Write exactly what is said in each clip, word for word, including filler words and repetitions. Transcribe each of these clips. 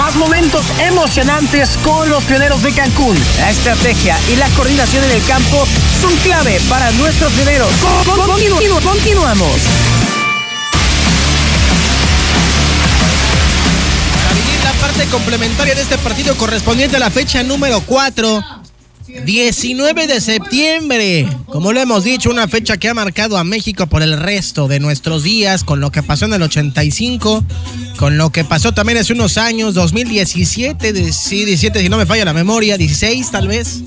más momentos emocionantes con los Pioneros de Cancún. La estrategia y la coordinación en el campo son clave para nuestros Pioneros. Con, con, continu- continuamos. Para vivir la parte complementaria de este partido correspondiente a la fecha número cuatro. diecinueve de septiembre, como lo hemos dicho, una fecha que ha marcado a México por el resto de nuestros días, con lo que pasó en el ochenta y cinco, con lo que pasó también hace unos años, dos mil diecisiete, de, sí, diecisiete si no me falla la memoria, dieciséis tal vez.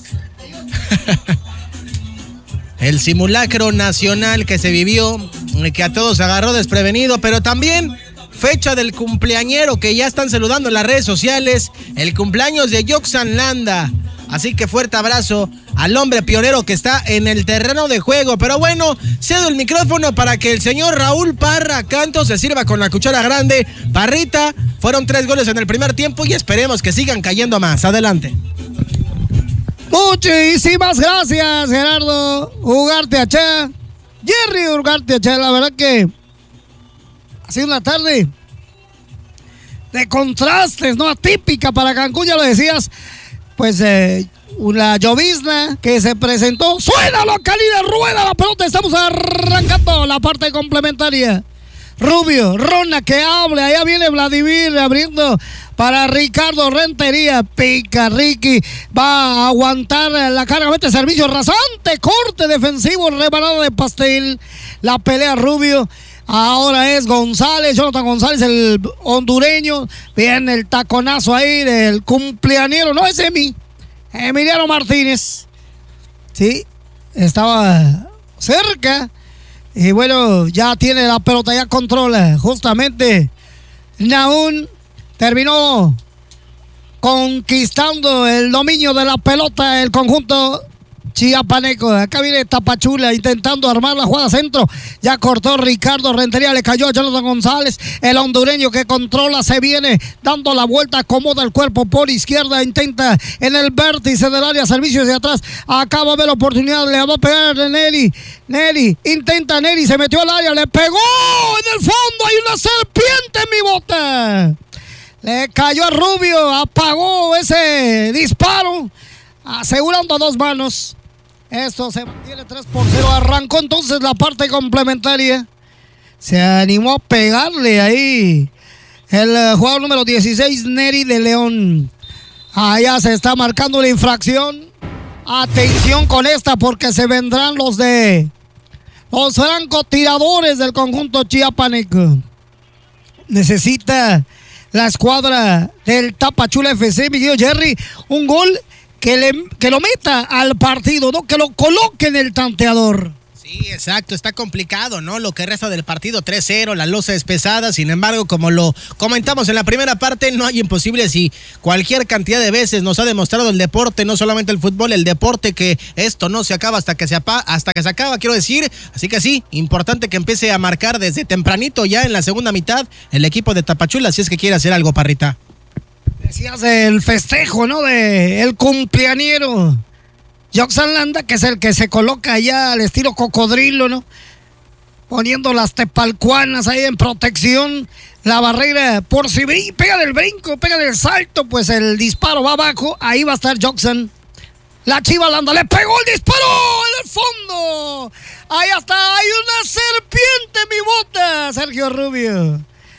El simulacro nacional que se vivió, que a todos agarró desprevenido, pero también fecha del cumpleañero que ya están saludando en las redes sociales, el cumpleaños de Yoxan Landa. Así que fuerte abrazo al hombre pionero que está en el terreno de juego. Pero bueno, cedo el micrófono para que el señor Raúl Parra Canto se sirva con la cuchara grande. Parrita, fueron tres goles en el primer tiempo y esperemos que sigan cayendo más. Adelante. Muchísimas gracias, Gerardo Ugarte Achá. Jerry Ugarte Achá, la verdad que ha sido una tarde de contrastes, ¿no? Atípica para Cancún, ya lo decías. Pues eh, una llovizna que se presentó. ¡Suena la calidad! ¡Rueda la pelota! Estamos arrancando la parte complementaria. Rubio, Rona, que hable. Allá viene Vladimir abriendo para Ricardo Rentería. Pica Ricky. Va a aguantar la carga. Mete servicio rasante. Corte defensivo. Rebanada de pastel. La pelea Rubio. Ahora es González, Jonathan González, el hondureño. Viene el taconazo ahí del cumpleañero. No es Emi, Emiliano Martínez. Sí, estaba cerca. Y bueno, ya tiene la pelota, ya controla. Justamente Nahum terminó conquistando el dominio de la pelota el conjunto chiapaneco. Acá viene Tapachula intentando armar la jugada centro. Ya cortó Ricardo Rentería, le cayó a Jonathan González. El hondureño que controla se viene dando la vuelta, acomoda el cuerpo por izquierda, intenta en el vértice del área, servicio hacia atrás. Acaba de ver la oportunidad, le va a pegar a Nelly. Nelly, intenta Nelly, se metió al área, le pegó en el fondo. Hay una serpiente en mi bota. Le cayó a Rubio, apagó ese disparo, asegurando dos manos. Esto se mantiene tres por cero. Arrancó entonces la parte complementaria. Se animó a pegarle ahí el uh, jugador número dieciséis, Neri de León. Allá se está marcando la infracción. Atención con esta porque se vendrán los de los francotiradores del conjunto chiapaneco. Necesita la escuadra del Tapachula F C, mi querido Jerry, un gol Que, le, que lo meta al partido, ¿no? Que lo coloque en el tanteador. Sí, exacto, está complicado, ¿no? Lo que resta del partido, tres cero, la losa es pesada. Sin embargo, como lo comentamos en la primera parte, no hay imposibles y cualquier cantidad de veces nos ha demostrado el deporte, no solamente el fútbol, el deporte, que esto no se acaba hasta que se, apa, hasta que se acaba, quiero decir. Así que sí, importante que empiece a marcar desde tempranito ya en la segunda mitad el equipo de Tapachula, si es que quiere hacer algo, Parrita. Decías el festejo, ¿no? De el cumpleañero Yoxan Landa, que es el que se coloca allá al estilo cocodrilo, ¿no? Poniendo las tepalcuanas ahí en protección. La barrera por si brin- pega del brinco, pega del salto, pues el disparo va abajo. Ahí va a estar Yoxan. La Chiva Landa le pegó el disparo en el fondo. Ahí está, hay una serpiente en mi bota, Sergio Rubio.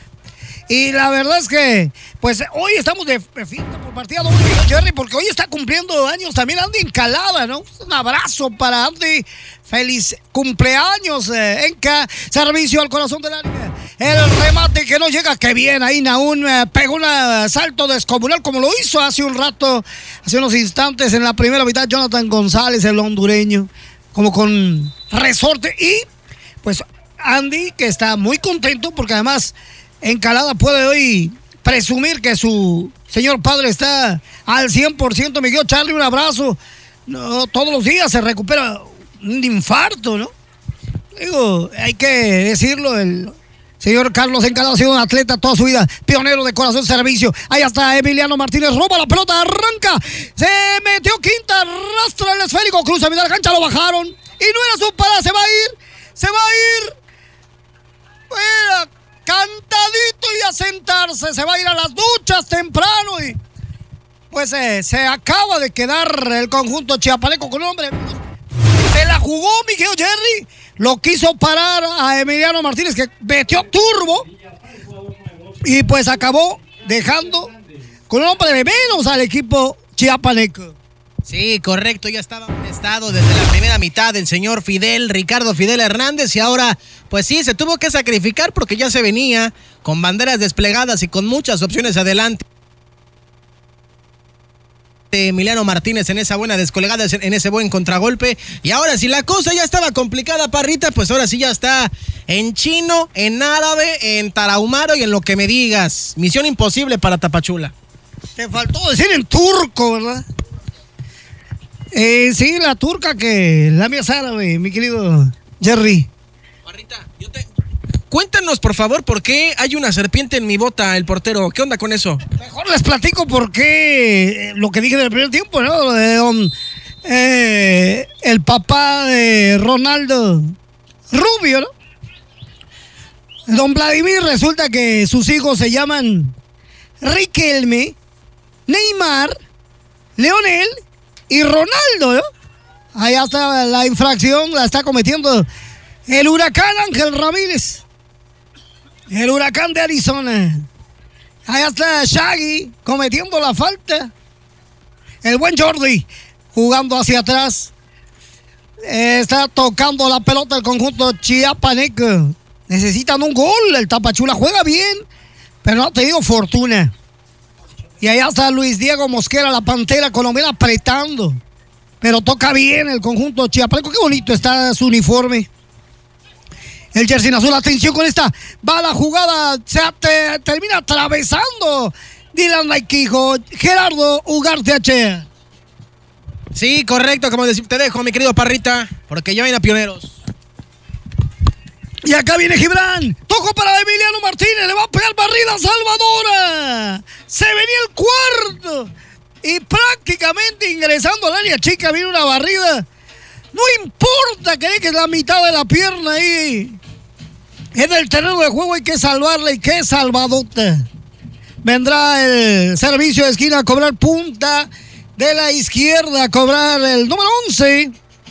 Y la verdad es que, pues hoy estamos de fiesta por partida doble, Jerry, porque hoy está cumpliendo años también Andy Encalada, ¿no? Un abrazo para Andy. Feliz cumpleaños, eh, Enca. Servicio al corazón del área. El remate que no llega, que bien. Ahí Nahum eh, pegó un salto descomunal como lo hizo hace un rato, hace unos instantes en la primera mitad. Jonathan González, el hondureño, como con resorte. Y pues Andy, que está muy contento porque además Encalada puede hoy presumir que su señor padre está al cien por ciento. Me dio Charlie un abrazo. No, todos los días se recupera un infarto, ¿no? Digo, hay que decirlo, el señor Carlos Encalada ha sido un atleta toda su vida, pionero de corazón, servicio. Ahí está Emiliano Martínez, roba la pelota, arranca, se metió quinta, arrastra el esférico, cruza a mitad de la cancha, lo bajaron y no era su parada, se va a ir, se va a ir. Fuera. Cantadito y a sentarse. bañarse, se va a ir a las duchas temprano y pues eh, se acaba de quedar el conjunto chiapaneco con hombre. Se la jugó Miguel Jerry, lo quiso parar a Emiliano Martínez que metió turbo y pues acabó dejando con un hombre de menos al equipo chiapaneco. Sí, correcto, ya estaba amonestado desde la primera mitad el señor Fidel, Ricardo Fidel Hernández, y ahora, pues sí, se tuvo que sacrificar porque ya se venía con banderas desplegadas y con muchas opciones adelante. Emiliano Martínez en esa buena descolgada, en ese buen contragolpe, y ahora si la cosa ya estaba complicada, Parrita, pues ahora sí ya está en chino, en árabe, en tarahumaro y en lo que me digas. Misión imposible para Tapachula. Te faltó decir en turco, ¿verdad? Eh, sí, la turca que la mía es árabe, mi querido Jerry. Parrita, yo te... Cuéntanos, por favor, por qué hay una serpiente en mi bota, el portero. ¿Qué onda con eso? Mejor les platico por qué, eh, lo que dije en el primer tiempo, ¿no? De don, eh, el papá de Ronaldo Rubio, ¿no? Don Vladimir, resulta que sus hijos se llaman Riquelme, Neymar, Leonel y Ronaldo, ¿no? Allá está la infracción, la está cometiendo el huracán Ángel Ramírez. El huracán de Arizona. Allá está Shaggy cometiendo la falta. El buen Jordi jugando hacia atrás. Eh, está tocando la pelota el conjunto chiapaneco. Necesitan un gol. El Tapachula juega bien, pero no te digo fortuna. Y allá está Luis Diego Mosquera, la pantera colombiana, apretando. Pero toca bien el conjunto chiapaneco. Qué bonito está su uniforme. El jersey azul, atención con esta, va la jugada, se te, termina atravesando Dylan Laiquijo, Gerardo Ugarteachea. Sí, correcto, como decir, te dejo, mi querido Parrita, porque ya vienen a Pioneros. Y acá viene Gibran, toco para Emiliano Martínez, le va a pegar barrida Salvadora. Se venía el cuarto y prácticamente ingresando al área chica viene una barrida. No importa que dejes la mitad de la pierna ahí. En el terreno de juego hay que salvarla y qué salvadota. Vendrá el servicio de esquina a cobrar punta de la izquierda, a cobrar el número once.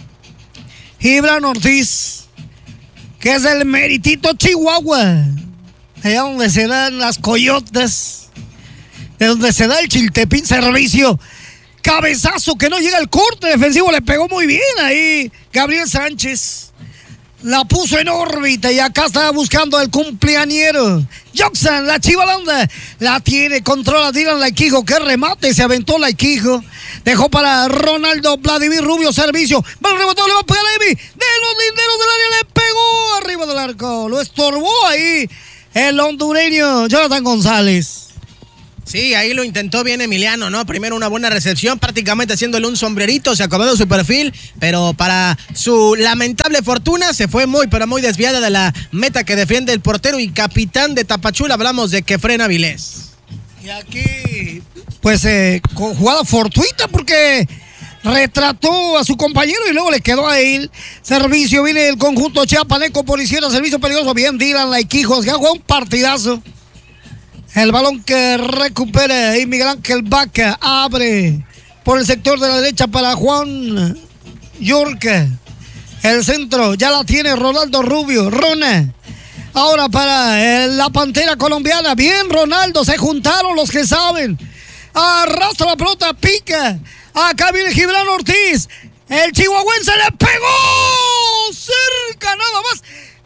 Gibran Ortiz, que es el meritito Chihuahua. Allá donde se dan las coyotas. De donde se da el Chiltepín, servicio. Cabezazo que no llega el corte defensivo, le pegó muy bien ahí Gabriel Sánchez. La puso en órbita y acá estaba buscando el cumpleañero. Joxan, la chivalanda, la tiene, controla Dylan Laiquijo, que remate, se aventó Laiquijo. Dejó para Ronaldo Vladimir Rubio, servicio. Va a rebotar, le va a pegar a Emi. De los linderos del área, le pegó arriba del arco. Lo estorbó ahí el hondureño Jonathan González. Sí, ahí lo intentó bien Emiliano, ¿no? Primero una buena recepción, prácticamente haciéndole un sombrerito, se acomodó su perfil, pero para su lamentable fortuna se fue muy, pero muy desviada de la meta que defiende el portero y capitán de Tapachula. Hablamos de Kefren Avilés. Y aquí, pues, eh, con jugada fortuita porque retrató a su compañero y luego le quedó a él. Servicio, viene el conjunto chiapaneco por izquierda, servicio peligroso, bien Dylan Laiquijo, que ha jugado un partidazo. El balón que recupera y Miguel Ángel Vaca abre por el sector de la derecha para Juan Yorca. El centro ya la tiene Ronaldo Rubio. Rona. Ahora para la pantera colombiana. Bien, Ronaldo. Se juntaron los que saben. Arrastra la pelota, pica. Acá viene Gibran Ortiz. El chihuahuense le pegó. Cerca nada más.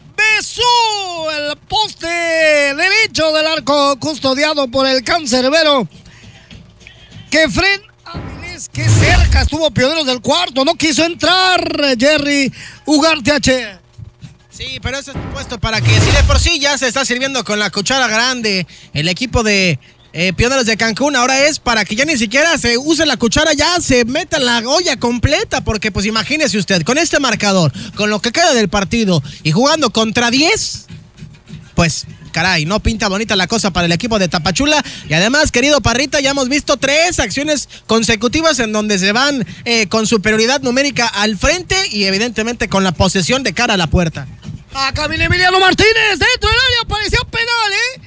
Besó el poste derecho del arco custodiado por el cancerbero Kefren Avilés, que cerca estuvo Pioneros del cuarto, no quiso entrar Jerry Ugarteachea. Sí, pero eso es puesto para que si de por sí ya se está sirviendo con la cuchara grande el equipo de eh, Pioneros de Cancún, ahora es para que ya ni siquiera se use la cuchara, ya se meta la olla completa, porque pues imagínese usted, con este marcador, con lo que queda del partido y jugando contra diez, pues caray, no pinta bonita la cosa para el equipo de Tapachula. Y además, querido Parrita, ya hemos visto tres acciones consecutivas en donde se van eh, con superioridad numérica al frente y evidentemente con la posesión de cara a la puerta. Acá viene Emiliano Martínez, dentro del área, parecía penal, ¿eh?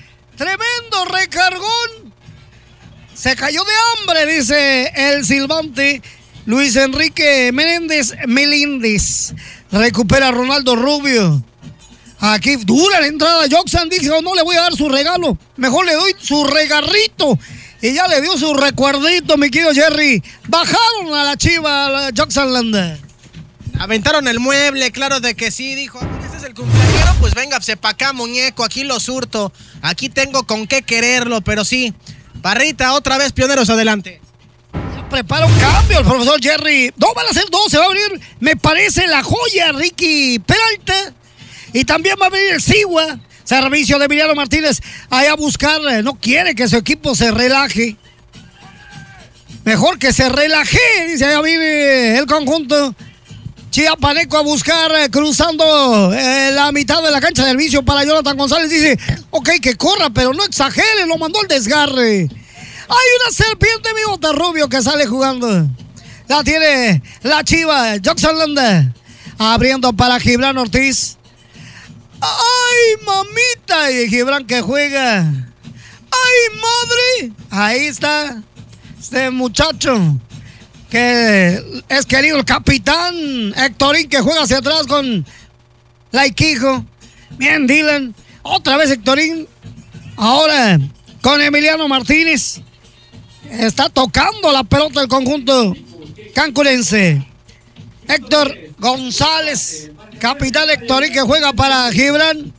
Tremendo recargón. Se cayó de hambre, dice el silbante Luis Enrique Menéndez Melíndez. Recupera a Ronaldo Rubio. Aquí dura la entrada. Joxan dijo, no le voy a dar su regalo. Mejor le doy su regarrito. Y ya le dio su recuerdito, mi querido Jerry. Bajaron a la chiva, a la Joxan Landa. Aventaron el mueble, claro de que sí. Dijo, este es el cumpleañero, pues véngase pa' acá, muñeco. Aquí lo surto. Aquí tengo con qué quererlo, pero sí. Parrita, otra vez, Pioneros, adelante. Ya prepara un cambio el profesor Jerry. No, van a ser dos, se va a abrir, me parece, la joya, Ricky Peralta. Y también va a venir el Sigua. Servicio de Emiliano Martínez. Ahí a buscar, no quiere que su equipo se relaje. Mejor que se relaje, dice, ahí viene el conjunto chiapaneco a buscar, eh, cruzando eh, la mitad de la cancha de servicio para Jonathan González. Dice, ok, que corra, pero no exagere, lo mandó al desgarre. Hay una serpiente bigote Rubio que sale jugando. La tiene la chiva, Joxan Landa. Abriendo para Gibran Ortiz. ¡Ay, mamita! Y Gibran que juega. ¡Ay, madre! Ahí está este muchacho que es querido el capitán Héctorín, que juega hacia atrás con Laiquijo. Bien, Dylan. Otra vez Héctorín. Ahora con Emiliano Martínez. Está tocando la pelota del conjunto cancunense. Héctor González, capitán Héctorín, que juega para Gibran.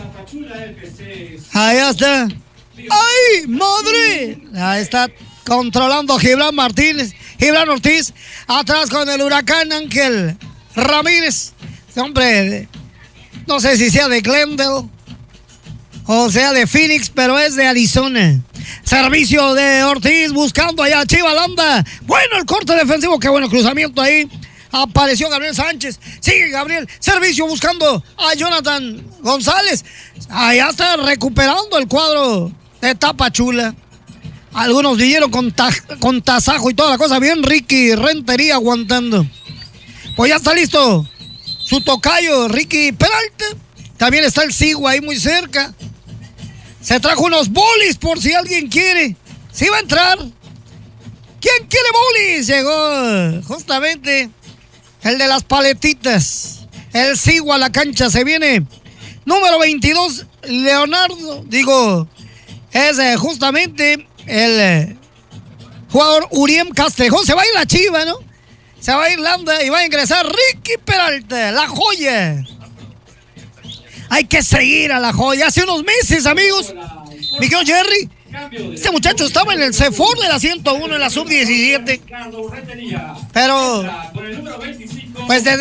Ahí está. ¡Ay, madre! Ahí está controlando Gibran Martínez. Gibran Ortiz, atrás con el Huracán Ángel Ramírez. Este hombre, no sé si sea de Glendale o sea de Phoenix, pero es de Arizona. Servicio de Ortiz buscando allá a Chivalanda. Bueno, el corte defensivo, qué bueno cruzamiento ahí. Apareció Gabriel Sánchez. Sigue Gabriel. Servicio buscando a Jonathan González. Allá está recuperando el cuadro de Tapachula. Algunos vinieron con, ta con tasajo y toda la cosa. Bien, Ricky Rentería aguantando. Pues ya está listo su tocayo, Ricky Peralta. También está el Sigua ahí muy cerca. Se trajo unos bolis por si alguien quiere. Sí va a entrar. ¿Quién quiere bolis? Llegó justamente el de las paletitas. El Sigua a la cancha. Se viene número veintidós, Leonardo. Digo, es eh, justamente el eh, jugador Uriem Castrejón. Se va a ir la chiva, ¿no? Se va a ir Landa y va a ingresar Ricky Peralta, la joya. Hay que seguir a la joya. Hace unos meses, amigos, mi querido Jerry, este muchacho estaba en el CEFOR de la ciento uno, en la sub diecisiete. Pero, pues, de,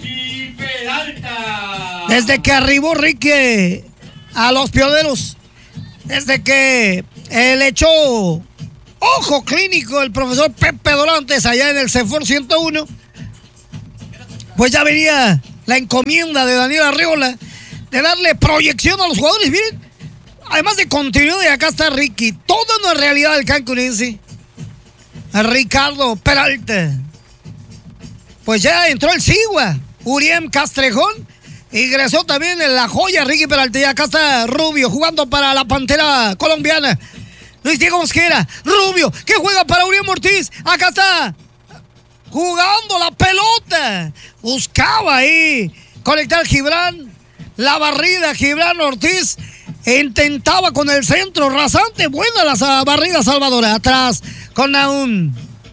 desde que arribó Ricky a los Pioneros, desde que eh, le echó ojo clínico el profesor Pepe Dorantes allá en el CEFOR ciento uno, pues ya venía la encomienda de Daniel Arriola de darle proyección a los jugadores. Miren, además de continuidad, y acá está Ricky. Todo no es realidad del cancunense. Ricardo Peralta. Pues ya entró el Sigua, Uriem Castrejón. Ingresó también en la joya Ricky Peralta. Y acá está Rubio jugando para la Pantera colombiana. Luis Diego Mosquera, Rubio, que juega para Uriem Ortiz. Acá está jugando la pelota. Buscaba ahí conectar Gibran. La barrida, Gibran Ortiz intentaba con el centro rasante. Buena la barrida salvadora. Atrás con Naún.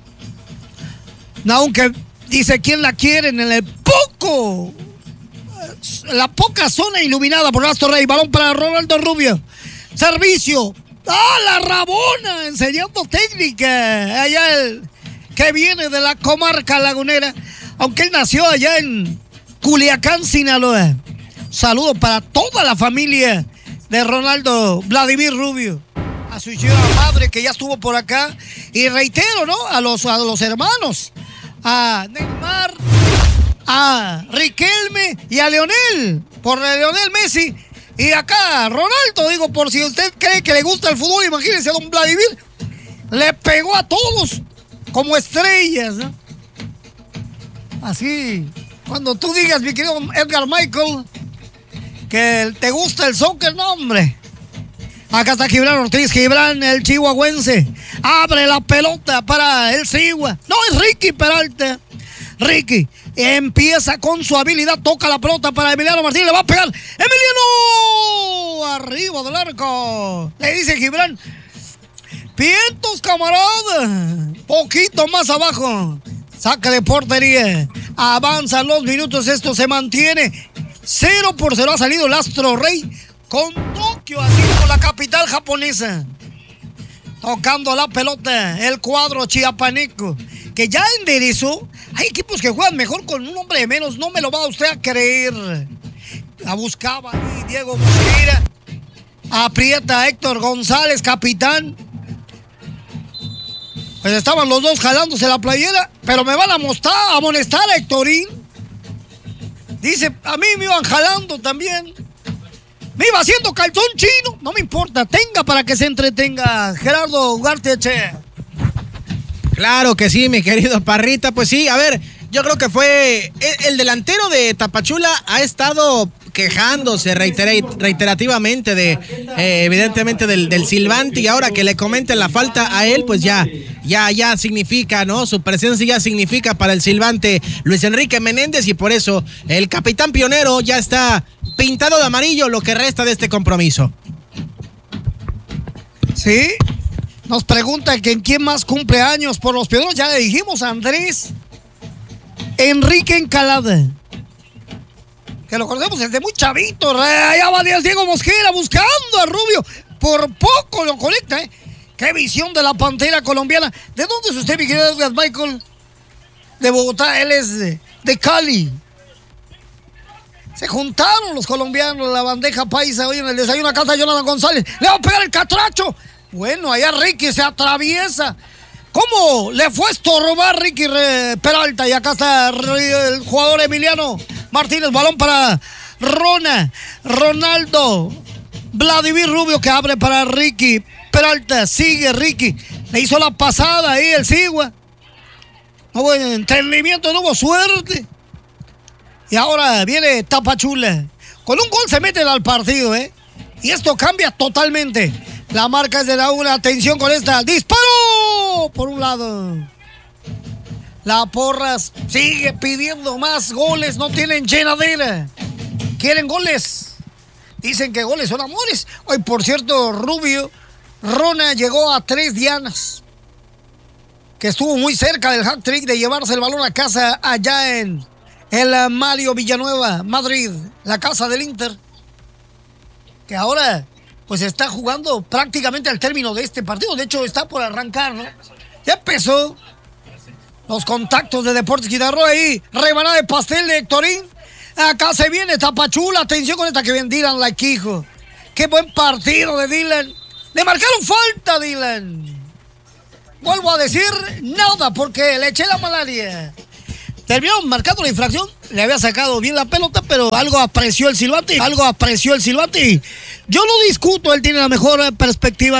Naún que dice quién la quiere en el poco, la poca zona iluminada por Astro Rey. Balón para Ronaldo Rubio. Servicio. ¡Ah, la Rabona! Enseñando técnica. Allá el que viene de la comarca lagunera. Aunque él nació allá en Culiacán, Sinaloa. Saludo para toda la familia de Ronaldo Vladimir Rubio. A su señora madre que ya estuvo por acá. Y reitero, ¿no? A los, a los hermanos. A Neymar, a Riquelme y a Leonel. Por Leonel Messi. Y acá Ronaldo, digo, por si usted cree que le gusta el fútbol, imagínense a don Vladimir. Le pegó a todos como estrellas, ¿no? Así, cuando tú digas, mi querido Edgar Michael, que te gusta el soccer, no, hombre. Acá está Gibran Ortiz, Gibran, el chihuahuense. Abre la pelota para el Sigua. No, es Ricky Peralta. Ricky empieza con su habilidad, toca la pelota para Emiliano Martínez, le va a pegar. ¡Emiliano! Arriba del arco. Le dice Gibran. Vientos, camarada. Poquito más abajo. Saca de portería. Avanzan los minutos, esto se mantiene. Cero por cero ha salido el Astro Rey con Tokio, así como la capital japonesa. Tocando la pelota, el cuadro chiapaneco, que ya enderezó. Hay equipos que juegan mejor con un hombre de menos, no me lo va usted a creer. La buscaba ahí Diego Mosquera. Aprieta a Héctor González, capitán. Pues estaban los dos jalándose la playera, pero me van a mostrar, a amonestar a Héctorín. Dice, a mí me iban jalando también. Me iba haciendo calzón chino. No me importa, tenga para que se entretenga Gerardo Ugarte Echea. Claro que sí, mi querido Parrita. Pues sí, a ver, yo creo que fue el, el delantero de Tapachula ha estado quejándose reitera, reiterativamente de eh, evidentemente del, del silbante, y ahora que le comenten la falta a él, pues ya, ya, ya significa, ¿no? Su presencia ya significa para el silbante Luis Enrique Menéndez, y por eso el capitán pionero ya está pintado de amarillo lo que resta de este compromiso. Sí, nos pregunta que en quién más cumple años por los pioneros. Ya le dijimos a Andrés Enrique Encalada, que lo conocemos desde muy chavito. Allá va Diego Mosquera buscando a Rubio. Por poco lo conecta, ¿eh? Qué visión de la pantera colombiana. ¿De dónde es usted, mi querido Edgar Michael? De Bogotá, él es de, de Cali. Se juntaron los colombianos en la bandeja paisa hoy en el desayuno. Acá está Jonathan González. Le va a pegar el catracho. Bueno, allá Ricky se atraviesa. ¿Cómo le fue a estorbar Ricky Peralta? Y acá está el jugador Emiliano Martínez, balón para Rona, Ronaldo, Vladimir Rubio, que abre para Ricky Peralta, sigue Ricky, le hizo la pasada ahí el Sigua. No hubo entendimiento, no hubo suerte. Y ahora viene Tapachula. Con un gol se meten al partido, ¿eh? Y esto cambia totalmente. La marca es de la una, atención con esta, disparo por un lado. La Porras sigue pidiendo más goles, no tienen llenadera. Quieren goles. Dicen que goles son amores. Hoy, por cierto, Rubio, Rona llegó a tres dianas. Que estuvo muy cerca del hat-trick de llevarse el balón a casa allá en el Mario Villanueva, Madrid, la casa del Inter. Que ahora, pues está jugando prácticamente al término de este partido. De hecho, está por arrancar, ¿no? Ya empezó. Los contactos de Deportes Quintana Roo ahí. Rebanada de pastel de Héctorín. Acá se viene Tapachula. Atención con esta que viene Dylan Laquijo. Qué buen partido de Dylan. Le marcaron falta, Dylan. Vuelvo a decir nada porque le eché la malaria. Terminaron marcando la infracción. Le había sacado bien la pelota, pero algo apreció el silbante. Algo apreció el silbante. Yo no discuto, él tiene la mejor perspectiva.